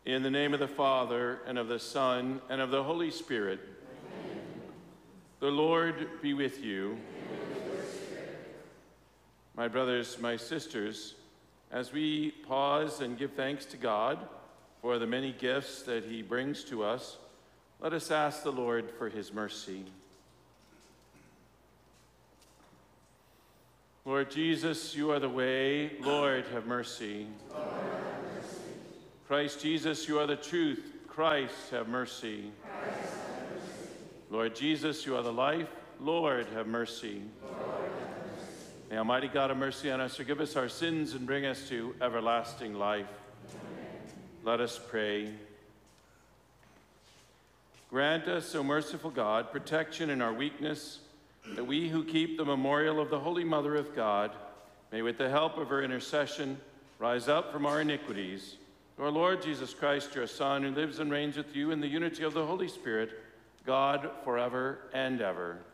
In the name of the Father, and of the Son, and of the Holy Spirit. Amen. The Lord be with you. And with your spirit. My brothers, my sisters, as we pause and give thanks to God for the many gifts that he brings to us, let us ask the Lord for his mercy. Lord Jesus, you are the way. Lord, have mercy. Lord, have mercy. Christ Jesus, you are the truth. Christ, have mercy. Christ, have mercy. Lord Jesus, you are the life. Lord, have mercy. Lord, have mercy. May Almighty God have mercy on us, forgive us our sins, and bring us to everlasting life. Amen. Let us pray. Grant us, O merciful God, protection in our weakness, that we who keep the memorial of the Holy Mother of God may, with the help of her intercession, rise up from our iniquities. Through our Lord Jesus Christ, your Son, who lives and reigns with you in the unity of the Holy Spirit, God, forever and ever.